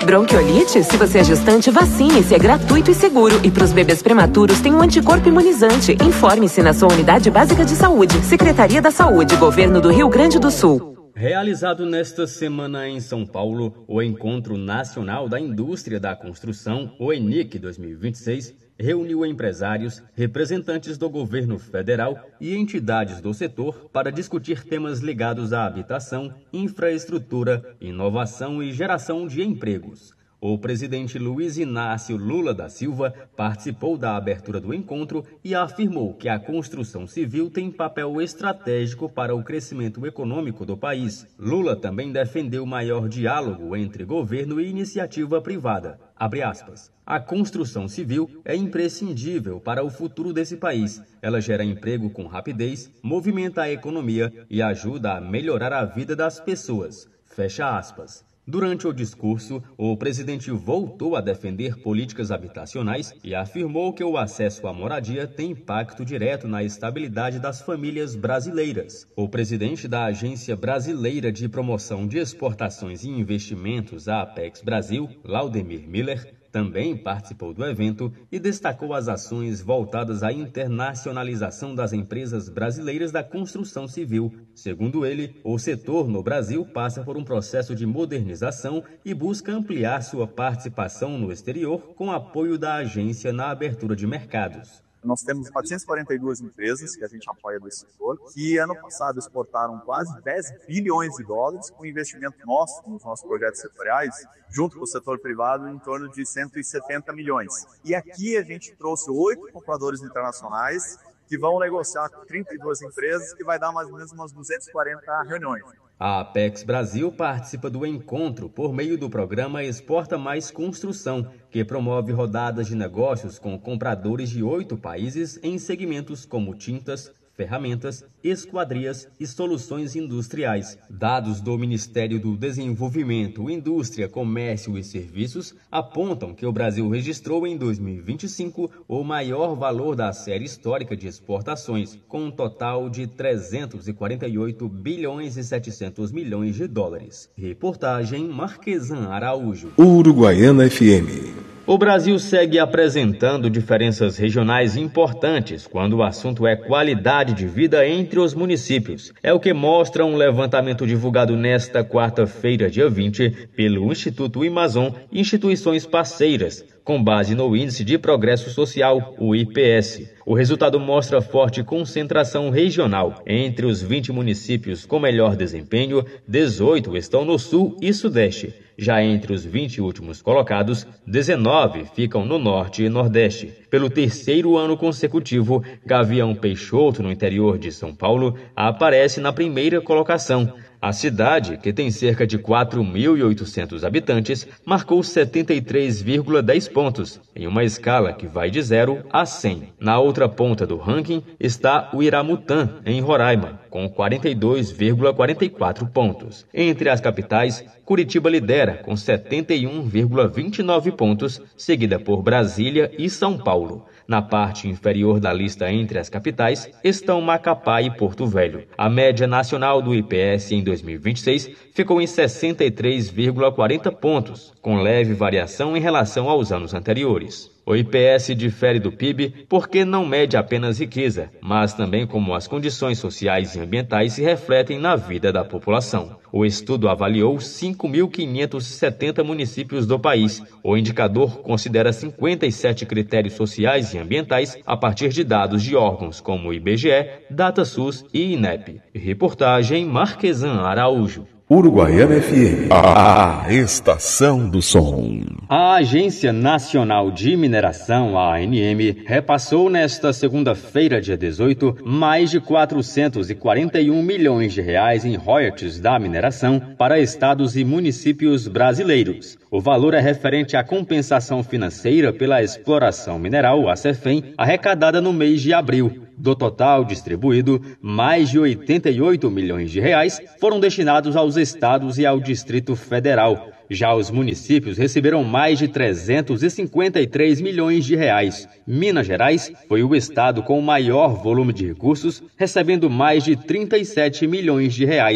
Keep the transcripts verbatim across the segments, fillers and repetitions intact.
Bronquiolite? Se você é gestante, vacine-se, é gratuito e seguro. E para os bebês prematuros tem um anticorpo imunizante. Informe-se na sua unidade básica de saúde. Secretaria da Saúde, Governo do Rio Grande do Sul. Realizado nesta semana em São Paulo, o Encontro Nacional da Indústria da Construção, o ENIC dois mil e vinte e seis, reuniu empresários, representantes do governo federal e entidades do setor para discutir temas ligados à habitação, infraestrutura, inovação e geração de empregos. O presidente Luiz Inácio Lula da Silva participou da abertura do encontro e afirmou que a construção civil tem papel estratégico para o crescimento econômico do país. Lula também defendeu maior diálogo entre governo e iniciativa privada. Abre aspas. A construção civil é imprescindível para o futuro desse país. Ela gera emprego com rapidez, movimenta a economia e ajuda a melhorar a vida das pessoas. Fecha aspas. Durante o discurso, o presidente voltou a defender políticas habitacionais e afirmou que o acesso à moradia tem impacto direto na estabilidade das famílias brasileiras. O presidente da Agência Brasileira de Promoção de Exportações e Investimentos, a Apex Brasil, Laudemir Miller, também participou do evento e destacou as ações voltadas à internacionalização das empresas brasileiras da construção civil. Segundo ele, o setor no Brasil passa por um processo de modernização e busca ampliar sua participação no exterior com apoio da agência na abertura de mercados. Nós temos quatrocentas e quarenta e duas empresas que a gente apoia desse setor, que ano passado exportaram quase dez bilhões de dólares, com investimento nosso, nos nossos projetos setoriais, junto com o setor privado, em torno de cento e setenta milhões. E aqui a gente trouxe oito compradores internacionais que vão negociar com trinta e duas empresas, que vai dar mais ou menos umas duzentas e quarenta reuniões. A Apex Brasil participa do encontro por meio do programa Exporta Mais Construção, que promove rodadas de negócios com compradores de oito países em segmentos como tintas, ferramentas, esquadrias e soluções industriais. Dados do Ministério do Desenvolvimento, Indústria, Comércio e Serviços apontam que o Brasil registrou em dois mil e vinte e cinco o maior valor da série histórica de exportações, com um total de trezentos e quarenta e oito bilhões e setecentos milhões de dólares. Reportagem Marquesan Araújo. Uruguaiana F M. O Brasil segue apresentando diferenças regionais importantes quando o assunto é qualidade de vida entre os municípios. É o que mostra um levantamento divulgado nesta quarta-feira, dia vinte, pelo Instituto Amazon e instituições parceiras, com base no Índice de Progresso Social, o I P S. O resultado mostra forte concentração regional. Entre os vinte municípios com melhor desempenho, dezoito estão no Sul e Sudeste. Já entre os vinte últimos colocados, dezenove ficam no Norte e Nordeste. Pelo terceiro ano consecutivo, Gavião Peixoto, no interior de São Paulo, aparece na primeira colocação. A cidade, que tem cerca de quatro mil e oitocentos habitantes, marcou setenta e três vírgula dez pontos, em uma escala que vai de zero a cem. Na outra ponta do ranking está o Iramutã, em Roraima, com quarenta e dois vírgula quarenta e quatro pontos. Entre as capitais, Curitiba lidera, com setenta e um vírgula vinte e nove pontos, seguida por Brasília e São Paulo. Na parte inferior da lista entre as capitais estão Macapá e Porto Velho. A média nacional do I P S em dois mil e vinte e seis ficou em sessenta e três vírgula quarenta pontos, com leve variação em relação aos anos anteriores. O I P S difere do P I B porque não mede apenas riqueza, mas também como as condições sociais e ambientais se refletem na vida da população. O estudo avaliou cinco mil quinhentos e setenta municípios do país. O indicador considera cinquenta e sete critérios sociais e ambientais a partir de dados de órgãos como o I B G E, DataSUS e INEP. Reportagem Marquesan Araújo. Uruguaiana F M, a, a estação do som. A Agência Nacional de Mineração, a A N M, repassou nesta segunda-feira, dia dezoito, mais de quatrocentos e quarenta e um milhões de reais em royalties da mineração para estados e municípios brasileiros. O valor é referente à compensação financeira pela exploração mineral, a CEFEM, arrecadada no mês de abril. Do total distribuído, mais de oitenta e oito milhões de reais foram destinados aos estados e ao Distrito Federal. Já os municípios receberam mais de trezentos e cinquenta e três milhões de reais. Minas Gerais foi o estado com o maior volume de recursos, recebendo mais de trinta e sete milhões de reais.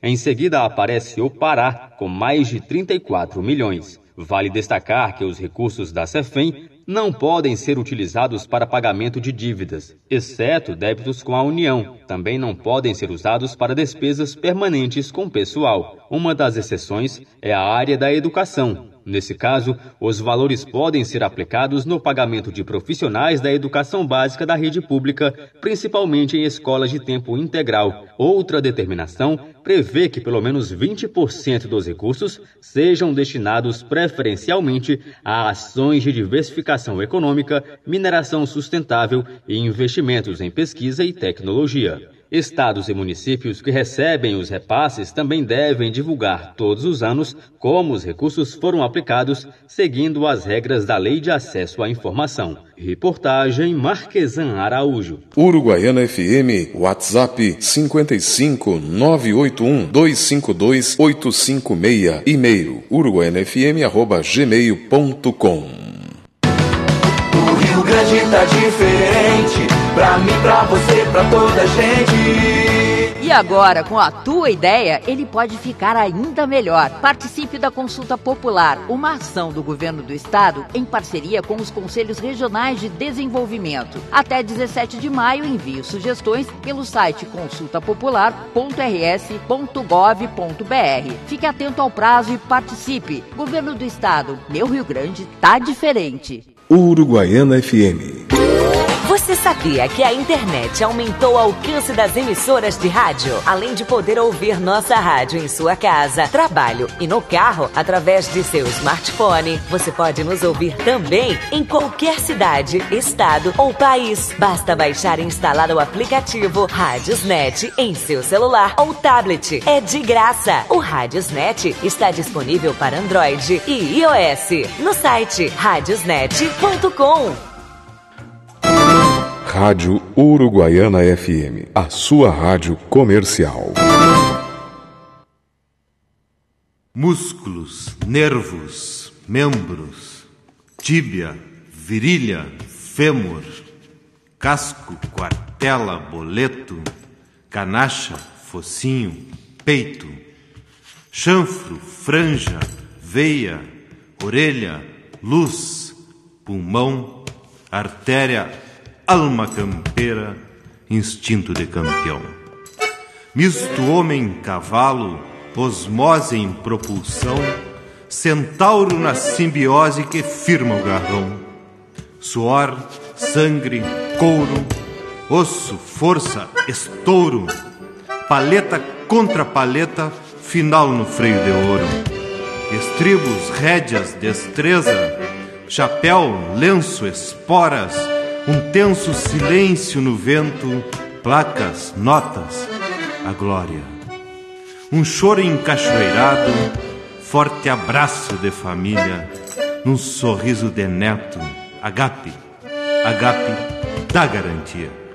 Em seguida aparece o Pará, com mais de trinta e quatro milhões. Vale destacar que os recursos da Cefem não podem ser utilizados para pagamento de dívidas, exceto débitos com a União. Também não podem ser usados para despesas permanentes com pessoal. Uma das exceções é a área da educação. Nesse caso, os valores podem ser aplicados no pagamento de profissionais da educação básica da rede pública, principalmente em escolas de tempo integral. Outra determinação prevê que pelo menos vinte por cento dos recursos sejam destinados preferencialmente a ações de diversificação econômica, mineração sustentável e investimentos em pesquisa e tecnologia. Estados e municípios que recebem os repasses também devem divulgar todos os anos como os recursos foram aplicados, seguindo as regras da Lei de Acesso à Informação. Reportagem Marquesan Araújo. Uruguaiana F M, WhatsApp cinco cinco nove oito um dois cinco dois oito cinco seis, e-mail uruguaianafm arroba gmail ponto com. O Rio Grande tá diferente, pra mim, pra você, pra toda a gente. E agora, com a tua ideia, ele pode ficar ainda melhor. Participe da Consulta Popular, uma ação do Governo do Estado em parceria com os Conselhos Regionais de Desenvolvimento. Até dezessete de maio, envie sugestões pelo site consulta popular ponto r s ponto gov ponto b r. Fique atento ao prazo e participe. Governo do Estado, meu Rio Grande tá diferente. Uruguaiana F M. Você sabia que a internet aumentou o alcance das emissoras de rádio? Além de poder ouvir nossa rádio em sua casa, trabalho e no carro, através de seu smartphone, você pode nos ouvir também em qualquer cidade, estado ou país. Basta baixar e instalar o aplicativo Radiosnet em seu celular ou tablet. É de graça. O Radiosnet está disponível para Android e iOS no site radiosnet ponto com. Rádio Uruguaiana F M, a sua rádio comercial. Músculos, nervos, membros, tíbia, virilha, fêmur, casco, quartela, boleto, canacha, focinho, peito, chanfro, franja, veia, orelha, luz, pulmão, artéria, alma campeira, instinto de campeão. Misto homem-cavalo, osmose em propulsão, centauro na simbiose que firma o garrão. Suor, sangue, couro, osso, força, estouro, paleta contra paleta, final no freio de ouro. Estribos, rédeas, destreza, chapéu, lenço, esporas, um tenso silêncio no vento, placas, notas, a glória. Um choro encachoeirado, forte abraço de família, num sorriso de neto, agape, agape da garantia.